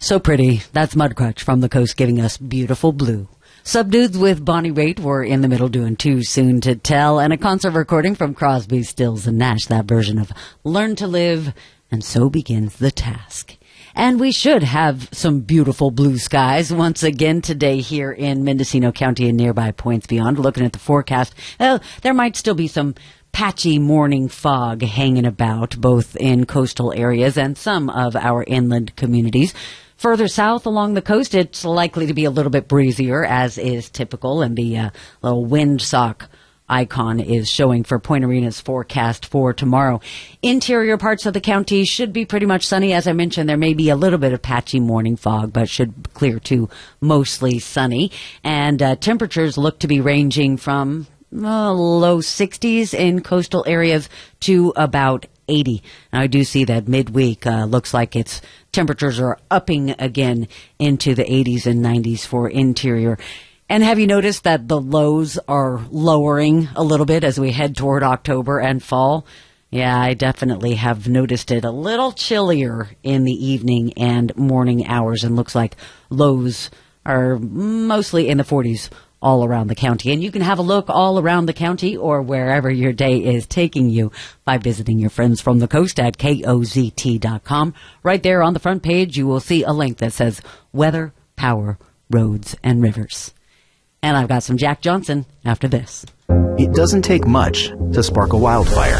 So pretty. That's Mudcrutch from the coast giving us Beautiful Blue. Subdueds with Bonnie Raitt were in the middle doing Too Soon to Tell, and a concert recording from Crosby, Stills, and Nash, that version of Learn to Live, and so begins the task. And we should have some beautiful blue skies once again today here in Mendocino County and nearby points beyond. Looking at the forecast, there might still be some patchy morning fog hanging about, both in coastal areas and some of our inland communities. Further south along the coast, it's likely to be a little bit breezier, as is typical, and the little windsock icon is showing for Point Arena's forecast for tomorrow. Interior parts of the county should be pretty much sunny. As I mentioned, there may be a little bit of patchy morning fog, but should clear to mostly sunny. And temperatures look to be ranging from low 60s in coastal areas to about 80. Now, I do see that midweek looks like its temperatures are upping again into the 80s and 90s for interior. And have you noticed that the lows are lowering a little bit as we head toward October and fall? Yeah, I definitely have noticed it a little chillier in the evening and morning hours, and looks like lows are mostly in the 40s all around the county. And you can have a look all around the county or wherever your day is taking you by visiting your friends from the coast at KOZT.com. Right there on the front page, you will see a link that says Weather, Power, Roads, and Rivers. And I've got some Jack Johnson after this. It doesn't take much to spark a wildfire.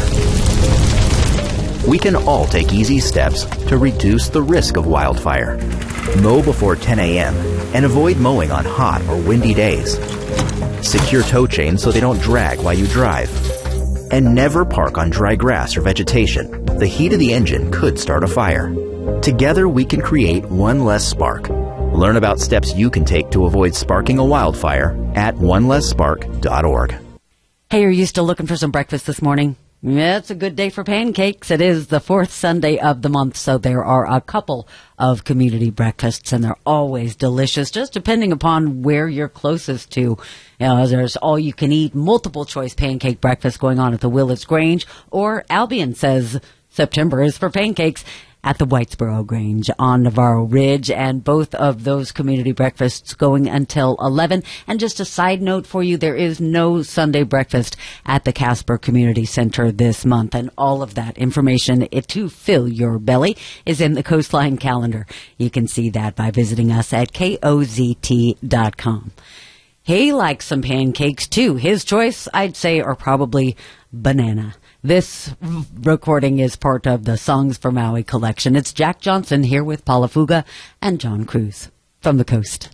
We can all take easy steps to reduce the risk of wildfire. Mow before 10 a.m. and avoid mowing on hot or windy days. Secure tow chains so they don't drag while you drive. And never park on dry grass or vegetation. The heat of the engine could start a fire. Together we can create one less spark. Learn about steps you can take to avoid sparking a wildfire at onelessspark.org. Hey, are you still looking for some breakfast this morning? Yeah, it's a good day for pancakes. It is the fourth Sunday of the month, so there are a couple of community breakfasts, and they're always delicious, just depending upon where you're closest to. You know, there's all-you-can-eat, multiple-choice pancake breakfast going on at the Willits Grange, or Albion says September is for pancakes at the Whitesboro Grange on Navarro Ridge, and both of those community breakfasts going until 11. And just a side note for you, there is no Sunday breakfast at the Casper Community Center this month, and all of that information to fill your belly is in the Coastline calendar. You can see that by visiting us at KOZT.com. He likes some pancakes too. His choice, I'd say, are probably banana. This recording is part of the Songs for Maui collection. It's Jack Johnson here with Paula Fuga and John Cruz from the coast.